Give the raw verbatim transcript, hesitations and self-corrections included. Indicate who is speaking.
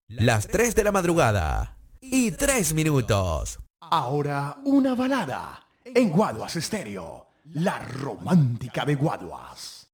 Speaker 1: Las tres de la madrugada y tres minutos.
Speaker 2: Ahora una balada en Guaduas Estéreo, la romántica de Guaduas.